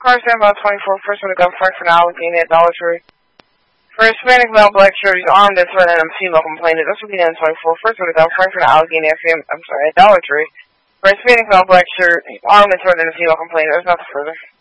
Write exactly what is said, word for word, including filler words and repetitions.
Car stand by twenty-four, first one to go Frankfurt, Allegheny at Dollar Tree. For Hispanic male black shirt, he's armed and threatening a female complainant. This will be on twenty-four, first one to go Frankfurt, Allegheny at, I'm sorry, at Dollar Tree. For Hispanic male black shirt, he's armed and threatening a female complainant. There's nothing further.